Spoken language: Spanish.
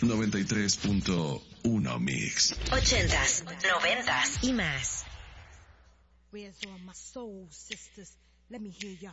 93.1 Mix. 80s, 90s y más. Where's all my soul sisters? Let me hear ya.